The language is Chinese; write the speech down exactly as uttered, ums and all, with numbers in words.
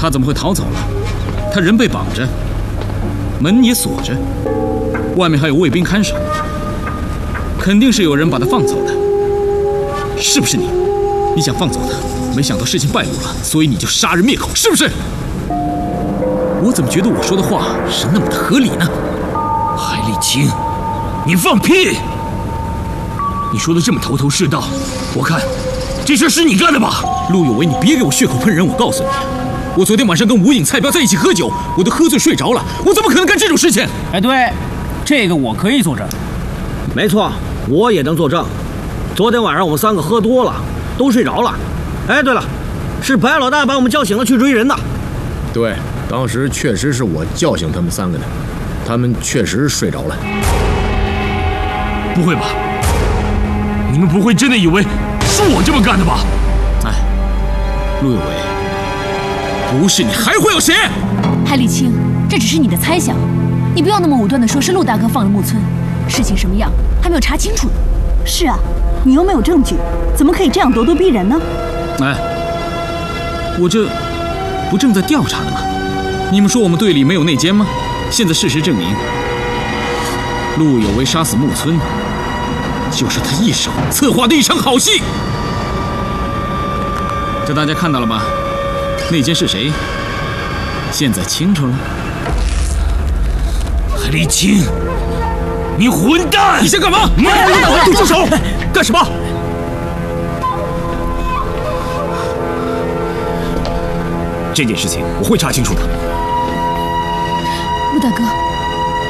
他怎么会逃走了？他人被绑着，门也锁着，外面还有卫兵看守，肯定是有人把他放走的。是不是你？你想放走他，没想到事情败露了，所以你就杀人灭口，是不是？我怎么觉得我说的话是那么的合理呢？ 海丽青，你放屁！你说的这么头头是道，我看这事是你干的吧？ 陆有为，你别给我血口喷人！我告诉你，我昨天晚上跟吴影、蔡彪在一起喝酒，我都喝醉睡着了，我怎么可能干这种事情？ 哎，对，这个我可以作证。 没错，我也能作证。昨天晚上我们三个喝多了，都睡着了。哎，对了，是白老大把我们叫醒了去追人的。 对，当时确实是我叫醒他们三个的，他们确实睡着了。 不会吧？你们不会真的以为是我这么干的吧？ 哎，陆有为，不是你还会有谁？ 海丽青，这只是你的猜想，你不要那么武断的说是陆大哥放了木村，事情什么样还没有查清楚呢。 是啊，你又没有证据，怎么可以这样咄咄逼人呢？ 哎，我这不正在调查呢吗？你们说我们队里没有内奸吗？现在事实证明，陆有为杀死木村，就是他一手策划的一场好戏。这大家看到了吧？内奸是谁？现在清楚了。 海丽青，你混蛋！ 你想干嘛？ 动住手！干什么？ 这件事情我会查清楚的。 陆大哥。